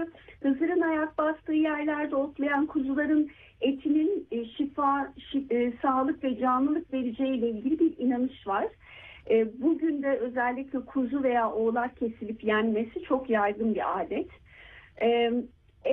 Çünkü Hızır'ın ayak bastığı yerlerde otlayan kuzuların etinin sağlık ve canlılık vereceğiyle ilgili bir inanış var. Bugün de özellikle kuzu veya oğlak kesilip yenmesi çok yaygın bir adet.